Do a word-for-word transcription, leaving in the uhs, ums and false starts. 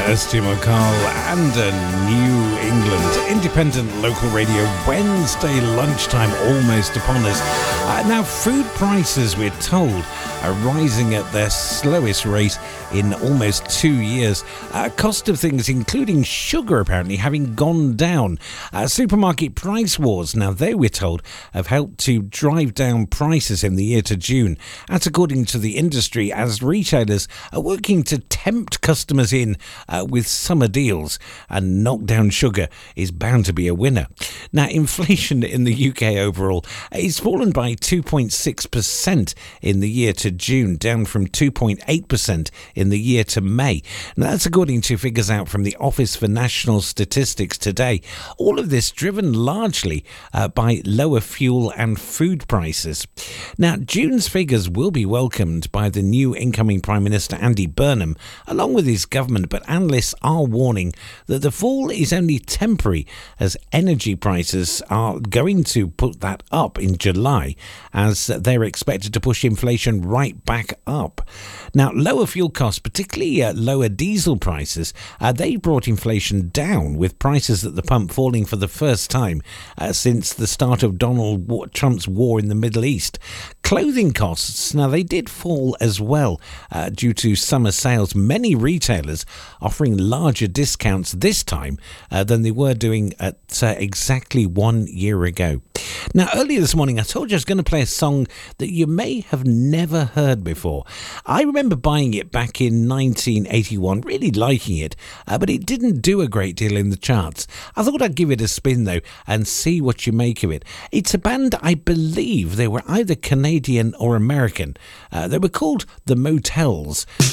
Kirsty MacColl and a New England independent local radio Wednesday lunchtime almost upon us. Uh, now, food prices, we're told, are rising at their slowest rate in almost two years. Uh, cost of things, including sugar, apparently having gone down. Uh, supermarket price wars, now they, we're told, have helped to drive down prices in the year to June. That's according to the industry, as retailers are working to tempt customers in uh, with summer deals, and knockdown sugar is bound to be a winner. Now, inflation in the U K overall is fallen by two point six percent in the year to June, down from two point eight percent in the year to May. Now, that's according to figures out from the Office for National Statistics today. All of this driven largely uh, by lower fuel and food prices. Now, June's figures will be welcomed by the new incoming Prime Minister Andy Burnham, along with his government, but analysts are warning that the fall is only temporary, as energy prices are going to put that up in July, as they're expected to push inflation right back up. Now, lower fuel costs, particularly uh, lower diesel prices, uh, they brought inflation down, with prices at the pump falling for the first time uh, since the start of Donald Trump's war in the Middle East. Clothing costs, now they did fall as well uh, due to summer sales. Many retailers offering larger discounts this time uh, than they were doing at uh, exactly one year ago. Now, earlier this morning, I told you I was going to play a song that you may have never heard before. I remember buying it back in nineteen eighty-one, really liking it, uh, but it didn't do a great deal in the charts. I thought I'd give it a spin, though, and see what you make of it. It's a band, I believe they were either Canadian or American. Uh, they were called The Motels.